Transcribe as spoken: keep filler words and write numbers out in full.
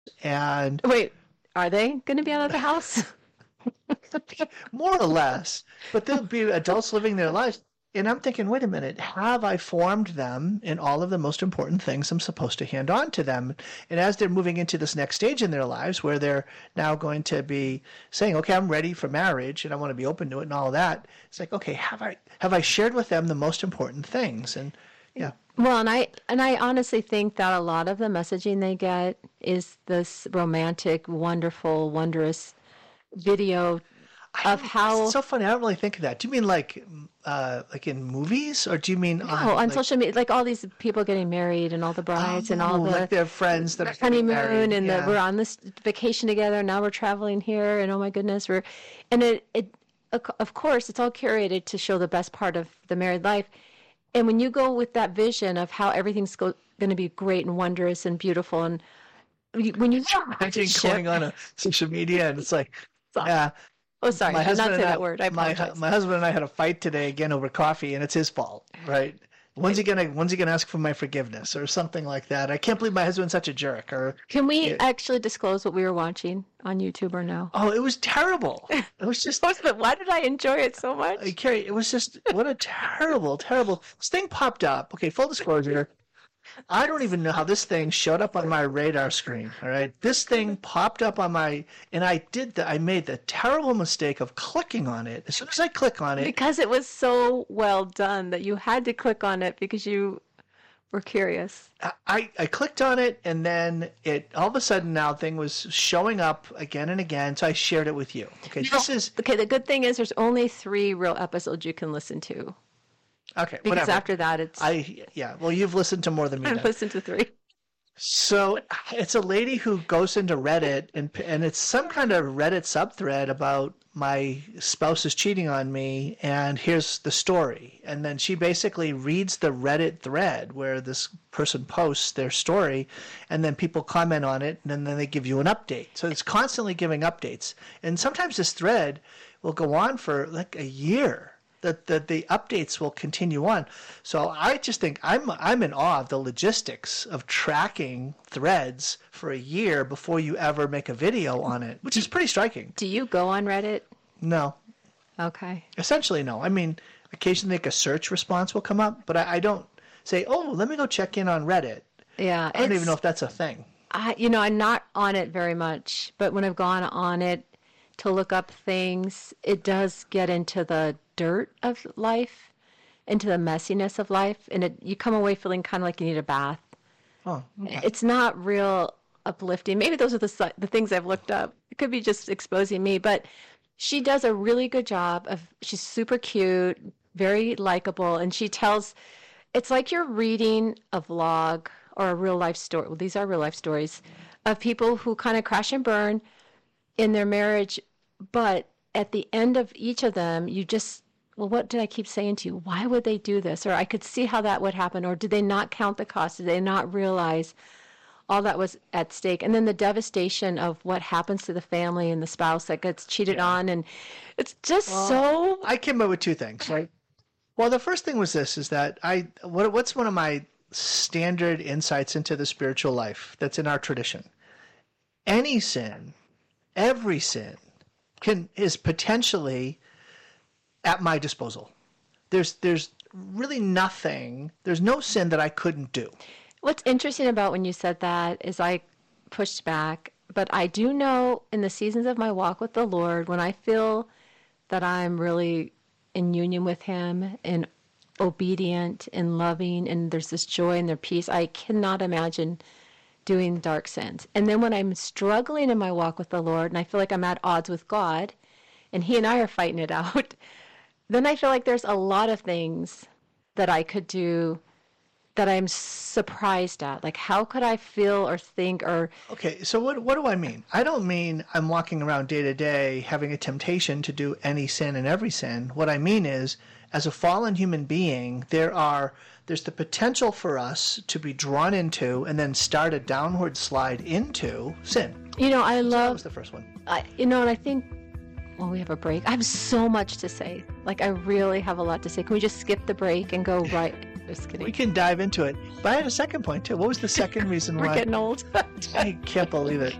and Wait, are they going to be out of the house? more or less, but there'll be adults living their lives. And I'm thinking, wait a minute, have I formed them in all of the most important things I'm supposed to hand on to them? And as they're moving into this next stage in their lives where they're now going to be saying, okay, I'm ready for marriage and I want to be open to it and all of that, it's like, okay, have I have I shared with them the most important things? And yeah. Well, and I and I honestly think that a lot of the messaging they get is this romantic, wonderful, wondrous video I of don't, it's how. so funny. I don't really think of that. Do you mean like uh like in movies or do you mean No, on on like social media, like all these people getting married and all the brides and all oh like the their friends that are getting honeymoon married? and the Yeah. we're on this vacation together. Now we're traveling here, and oh my goodness, we're and it it of course it's all curated to show the best part of the married life. And when you go with that vision of how everything's go, going to be great and wondrous and beautiful, and you- when you Imagine ship, going on a social media and it's like, sorry. yeah, Oh, sorry, my I did not husband say and I, that word. I my hu- apologize. my husband and I had a fight today again over coffee, and it's his fault, right? When's he gonna When's he gonna ask for my forgiveness or something like that? I can't believe my husband's such a jerk. Or Can we yeah. actually disclose what we were watching on YouTube or no? Oh, it was terrible. It was just Why did I enjoy it so much? uh, Carrie. It was just what a terrible, terrible. This thing popped up. Okay, full disclosure. I don't even know how this thing showed up on my radar screen. All right, this thing popped up on my, and I did the, I made the terrible mistake of clicking on it. As soon as I click on it, Because it was so well done that you had to click on it because you were curious. I, I clicked on it, and then it all of a sudden now thing was showing up again and again. So I shared it with you. Okay, this is Okay, the good thing is there's only three real episodes you can listen to. okay. Because Whatever. after that, it's. I yeah. Well, you've listened to more than me. I've Then. listened to three. So it's a lady who goes into Reddit, and and it's some kind of Reddit subthread about my spouse is cheating on me, and here's the story. And then she basically reads the Reddit thread where this person posts their story, and then people comment on it, and then they give you an update. So it's constantly giving updates. And sometimes this thread will go on for like a year. That the, the updates will continue on. So I just think I'm I'm in awe of the logistics of tracking threads for a year before you ever make a video on it, which is pretty striking. Do you go on Reddit? No, Okay. essentially no. I mean, occasionally like a search response will come up, but I, I don't say, oh, let me go check in on Reddit. Yeah. I don't it's- even know if that's a thing. I, you know, I'm not on it very much, but when I've gone on it to look up things, it does get into the dirt of life, into the messiness of life, and it, you come away feeling kind of like you need a bath. Oh, okay. It's not real uplifting. Maybe those are the si- the things I've looked up. It could be just exposing me, but she does a really good job of. She's super cute, very likable, and she tells. It's like you're reading a vlog or a real life story. Well, these are real life stories of people who kind of crash and burn in their marriage, but at the end of each of them, you just, well, what did I keep saying to you? Why would they do this? Or I could see how that would happen. Or did they not count the cost? Did they not realize all that was at stake? And then the devastation of what happens to the family and the spouse that gets cheated Yeah. on. And it's just Well, so. I came up with two things, right? Well, the first thing was this: is that I what what's one of my standard insights into the spiritual life that's in our tradition? Any sin, every sin, can is potentially at my disposal. There's there's really nothing. There's no sin that I couldn't do. What's interesting about when you said that is I pushed back, but I do know in the seasons of my walk with the Lord, when I feel that I'm really in union with Him and obedient and loving, and there's this joy and their peace, I cannot imagine doing dark sins. And then when I'm struggling in my walk with the Lord and I feel like I'm at odds with God and He and I are fighting it out, then I feel like there's a lot of things that I could do that I'm surprised at. Like, how could I feel or think or... Okay, so what what do I mean? I don't mean I'm walking around day to day having a temptation to do any sin and every sin. What I mean is, as a fallen human being, there are there's the potential for us to be drawn into and then start a downward slide into sin. You know, I So that love... was the first one. I, you know, and I think when we have a break, I have so much to say. Like, I really have a lot to say. Can we just skip the break and go right Just kidding. We can dive into it. But I had a second point too. What was the second reason We're why? getting old. I can't believe it.